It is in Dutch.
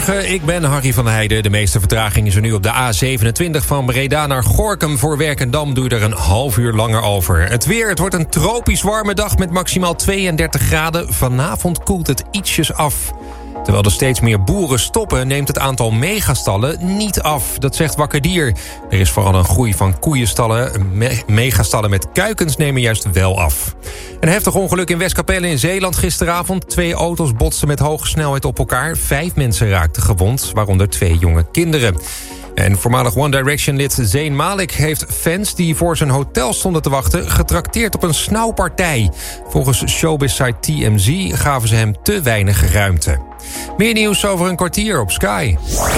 Goedemorgen, ik ben Harry van Heijden. De meeste vertraging is er nu op de A27 van Breda naar Gorinchem. Voor Werkendam doe je er een half uur langer over. Het weer, het wordt een tropisch warme dag met maximaal 32 graden. Vanavond koelt het ietsjes af. Terwijl er steeds meer boeren stoppen, neemt het aantal megastallen niet af. Dat zegt Wakker Dier. Er is vooral een groei van koeienstallen. Megastallen met kuikens nemen juist wel af. Een heftig ongeluk in Westkapelle in Zeeland gisteravond. 2 auto's botsten met hoge snelheid op elkaar. 5 mensen raakten gewond, waaronder 2 jonge kinderen. En voormalig One Direction-lid Zayn Malik heeft fans die voor zijn hotel stonden te wachten getrakteerd op een snauwpartij. Volgens showbiz-site TMZ gaven ze hem te weinig ruimte. Meer nieuws over een kwartier op Sky.